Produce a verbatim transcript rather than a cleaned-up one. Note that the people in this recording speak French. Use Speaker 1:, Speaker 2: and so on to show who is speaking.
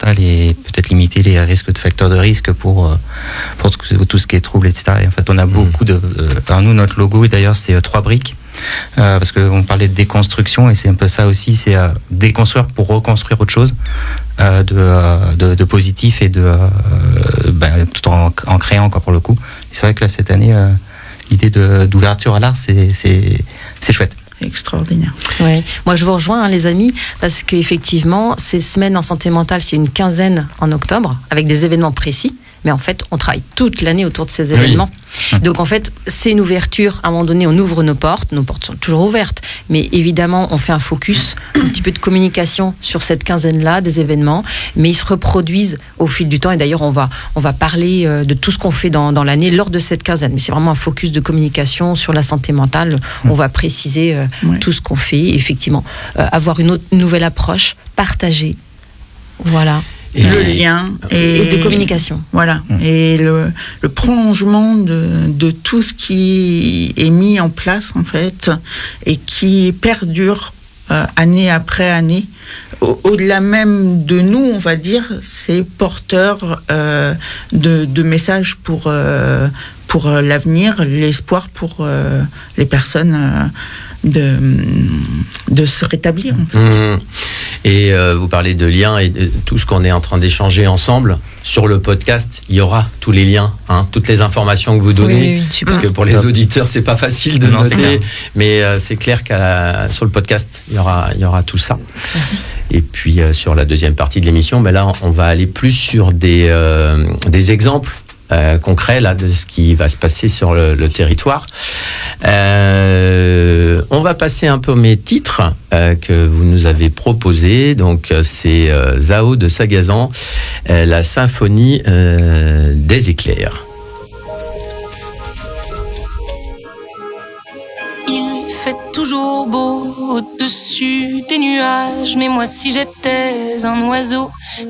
Speaker 1: environnementale et peut-être limiter les risques de facteurs de risque pour, pour tout ce qui est trouble, et cetera. Et en fait, on a beaucoup de... Alors nous, notre logo, d'ailleurs, c'est trois briques. Euh, parce qu'on parlait de déconstruction et c'est un peu ça aussi, c'est euh, déconstruire pour reconstruire autre chose euh, de, euh, de, de positif et de euh, ben, tout en, en créant encore pour le coup. Et c'est vrai que là cette année, euh, l'idée de, d'ouverture à l'art, c'est, c'est, c'est chouette.
Speaker 2: Extraordinaire.
Speaker 3: Oui, moi je vous rejoins hein, les amis, parce qu'effectivement ces semaines en santé mentale, c'est une quinzaine en octobre avec des événements précis. Mais en fait, on travaille toute l'année autour de ces événements. Oui. Donc en fait, c'est une ouverture. À un moment donné, on ouvre nos portes. Nos portes sont toujours ouvertes. Mais évidemment, on fait un focus, un petit peu de communication sur cette quinzaine-là, des événements. Mais ils se reproduisent au fil du temps. Et d'ailleurs, on va, on va parler de tout ce qu'on fait dans, dans l'année lors de cette quinzaine. Mais c'est vraiment un focus de communication sur la santé mentale. On va préciser euh, oui. tout ce qu'on fait. Et effectivement, euh, avoir une autre une nouvelle approche, partager. Voilà.
Speaker 2: Et le lien
Speaker 3: et, et de communication.
Speaker 2: Voilà. Mmh. Et le, le prolongement de, de tout ce qui est mis en place, en fait, et qui perdure euh, année après année. Au, au-delà même de nous, on va dire, c'est porteur euh, de, de messages pour, euh, pour l'avenir, l'espoir pour euh, les personnes euh, de, de se rétablir, en fait.
Speaker 4: Mmh. Et euh, vous parlez de liens et de tout ce qu'on est en train d'échanger ensemble. Sur le podcast, il y aura tous les liens, hein, toutes les informations que vous donnez. Oui, oui, parce que pour les auditeurs, c'est pas facile de non, noter. Mais euh, c'est clair qu'à sur le podcast, il y aura, il y aura tout ça.
Speaker 3: Merci.
Speaker 4: Et puis euh, sur la deuxième partie de l'émission, ben là, on va aller plus sur des, euh, des exemples Euh, concret là de ce qui va se passer sur le, le territoire. Euh, on va passer un peu mes titres euh, que vous nous avez proposés. Donc c'est euh, Zao de Sagazan, euh, la symphonie euh, des éclairs.
Speaker 5: Il fait toujours beau au-dessus des nuages, mais moi si j'étais un oiseau